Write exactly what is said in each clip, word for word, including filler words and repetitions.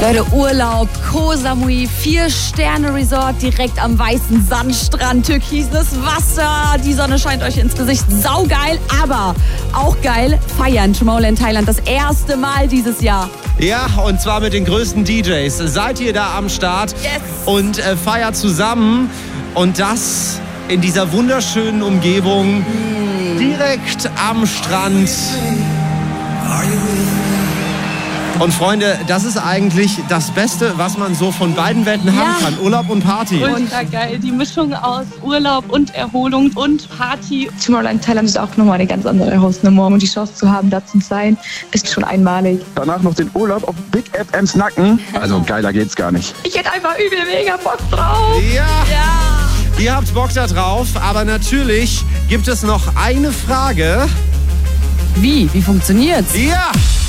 Leute, Urlaub, Koh Samui, Vier-Sterne-Resort direkt am weißen Sandstrand, türkises Wasser, die Sonne scheint euch ins Gesicht, saugeil, aber auch geil, feiern Tomorrowland Thailand das erste Mal dieses Jahr. Ja, und zwar mit den größten D Js. Seid ihr da am Start Yes. und äh, feiert zusammen und das in dieser wunderschönen Umgebung, mm. direkt am Strand. Und Freunde, das ist eigentlich das Beste, was man so von beiden Welten ja. haben kann. Urlaub und Party. Ultra geil. Die Mischung aus Urlaub und Erholung und Party. Tomorrowland Thailand ist auch nochmal eine ganz andere Hausnummer. Und die Chance zu haben, da zu sein, ist schon einmalig. Danach noch den Urlaub auf Big F Ms Nacken. Also geiler geht's gar nicht. Ich hätte einfach übel mega Bock drauf. Ja. Ja. Ihr habt Bock da drauf, aber natürlich gibt es noch eine Frage. Wie? Wie funktioniert's? Ja!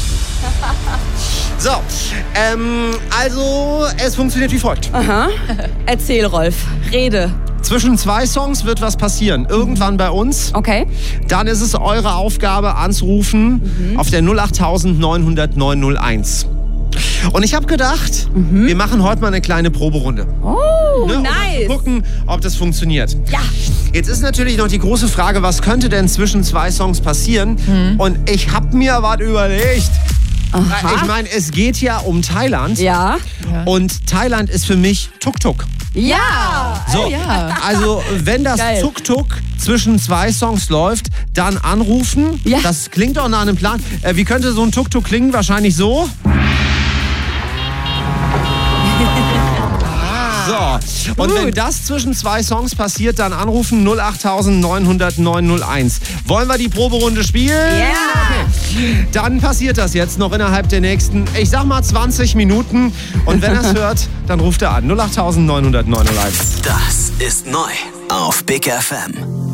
So, ähm, also es funktioniert wie folgt. Aha. Erzähl, Rolf. Rede. Zwischen zwei Songs wird was passieren. Irgendwann bei uns. Okay. Dann ist es eure Aufgabe anzurufen mhm. auf der null acht neun null null neun null eins. Und ich habe gedacht, mhm. wir machen heute mal eine kleine Proberunde. Oh, ne, um nice. mal zu gucken, ob das funktioniert. Ja. Jetzt ist natürlich noch die große Frage, was könnte denn zwischen zwei Songs passieren? Mhm. Und ich habe mir was überlegt. Aha. Ich meine, es geht ja um Thailand. Ja. Und Thailand ist für mich Tuk-Tuk. Ja. So, ja. also wenn das Geil. Tuk-Tuk zwischen zwei Songs läuft, dann anrufen. Ja. Das klingt doch nach einem Plan. Äh, wie könnte so ein Tuk-Tuk klingen? Wahrscheinlich so. So, und Gut. wenn das zwischen zwei Songs passiert, dann anrufen null acht neun null null neun null eins. Wollen wir die Proberunde spielen? Ja. Okay. Dann passiert das jetzt noch innerhalb der nächsten, ich sag mal zwanzig Minuten. Und wenn er es hört, dann ruft er an null acht neun null null neun null eins. Das ist neu auf Big F M.